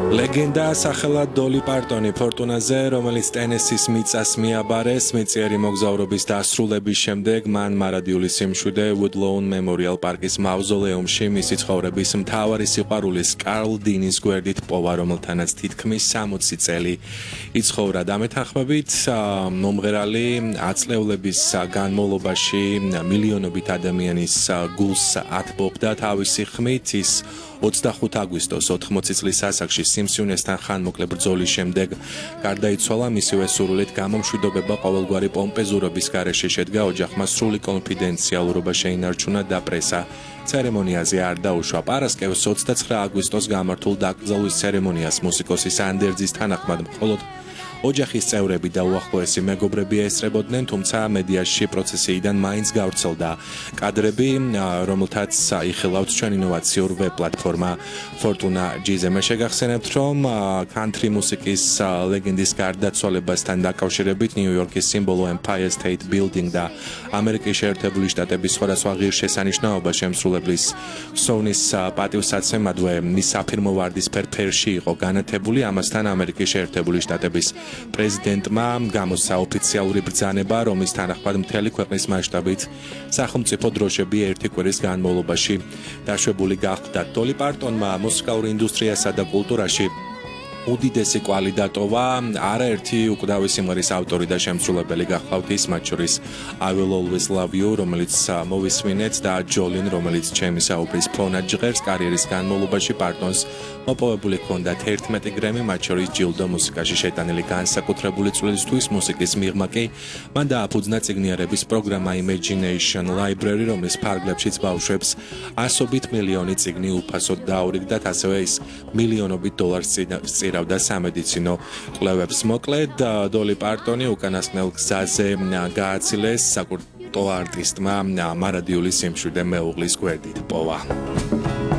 ლეგენდა სახელად დოლი პარტონი ფორტუნაზე, რომელიც ტენესის მიწას მიაბარეს, მეწიერი მოგზაურობის დასრულების შემდეგ მან მარადიული სიმშვიდე Woodlawn Memorial Park-ის მავზოლეუმში მისი ცხოვრების მთავარი სიყვარულის კარლ დინის გვერდით პოვა, რომელთანაც თითქმის 60 წელი იცხოვრა. დამეთანხმებით, მომღერალი აწლევლების განმავლობაში მილიონობით ადამიანის გულს ათბობდა თავისი ხმით. ის 25 აგვისტოს 80 წლის ასაკში სიმსივნესთან ხანმოკლე ბრძოლის შემდეგ გარდაიცვალა. მისივე სურვილით გამომშვიდობება ყოველგვარი პომპეზურობის გარეშე შედგა, ოჯახმა სრული კონფიდენციალურობა შეინარჩუნა და პრესა ცერემონიაზე არ დაუშვა. პარასკევს 29 აგვისტოს გამართულ დაკრძალვის ცერემონიას მუსიკოსის ანდერძის თანახმად მხოლოდ ოჯახის წევრები და უახლოესი მეგობრები ესწრებოდნენ, თუმცა მედიაში პროცესიიდან მაინც გავრცელდა კადრები, რომელთაც იხილავთ ჩვენ ინოვაციურ ვებ პლატფორმა Fortuna G-ზე. მე შეგახსენებთ, რომ country მუსიკის ლეგენდის გარდაცვალებასთან დაკავშირებით ნიუ-იორკის სიმბოლო Empire State Building და ამერიკის შეერთებული შტატების სხვადასხვა ღირსშესანიშნაობა შემსრულებლის სოუნის პატივსაცემადვე მის საფირმო ვარდისფერ ფერში იყო განათებული. ამასთან ამერიკის შეერთებული შტატების პრეზიდენტმა გამოსცა ოფიციალური ბრძანება, რომლის თანახმად მთელი ქვეყნის მასშტაბით სახელმწიფო დროშები ერთი კვირის განმავლობაში დაშვებული გახდა. დოლი პარტონმა მუსიკალურ ინდუსტრიასა და კულტურაში უდიდესი კვალი დატოვა. არაერთი უკრავი სიმღერის ავტორი და შემსრულებელი გახლავთ ის, მათ შორის I Will Always Love You, რომელიც მოვისმინეთ, და Jolene, რომელიც ჩემი საუბრის ფონად ჟღერს. კარიერის განმავლობაში პარტონს მოპოვებული ჰქონდა 11 გრემი, მათ შორის ჯილდო მუსიკაში შეტანილი განსაკუთრებული წვლილისთვის. მუსიკის მიღმა კი მან დააფუძნა წიგნიერების პროგრამა Imagination Library, რომლის ფარგლებშიც ბავშვებს ასობით მილიონი წიგნი უფასოდ დაურიგდათ, ასევე ის მილიონობით დოლარს წირავდა სამედიცინო კვლევებს. მოკლედ, დოლი პარტონი უკანასკნელ გზაზე გააცილეს საკულტო არტისტმა მარადიული სიმშვიდე მეუღლის გვერდით პოვა.